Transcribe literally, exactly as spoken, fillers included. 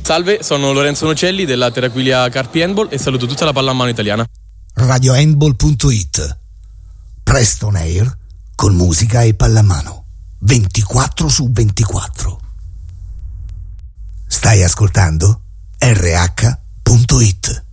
Salve, sono Lorenzo Nocelli della Terraquilia Carpi Handball e saluto tutta la pallamano italiana. radio handball punto it. Presto on air con musica e pallamano ventiquattro su ventiquattro. Stai ascoltando R H punto it.